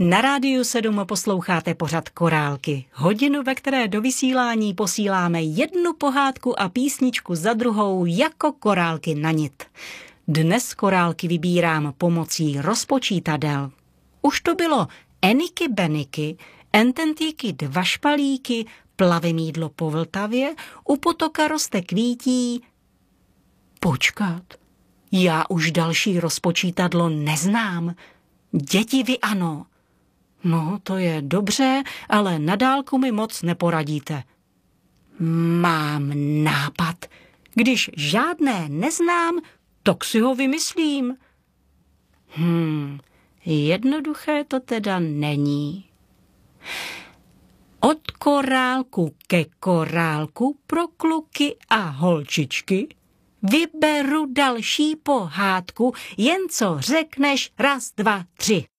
Na Rádiu 7 posloucháte pořad Korálky. Hodinu, ve které do vysílání posíláme jednu pohádku a písničku za druhou jako korálky na nit. Dnes korálky vybírám pomocí rozpočítadel. Už to bylo Eniky Beniky, Ententíky dva špalíky, plavemídlo po Vltavě, u potoka roste kvítí. Počkat, já už další rozpočítadlo neznám. Děti vy ano. No, to je dobře, ale na dálku mi moc neporadíte. Mám nápad. Když žádné neznám, tak si ho vymyslím. Jednoduché to teda není. Od korálku ke korálku pro kluky a holčičky vyberu další pohádku, jen co řekneš raz, dva, tři.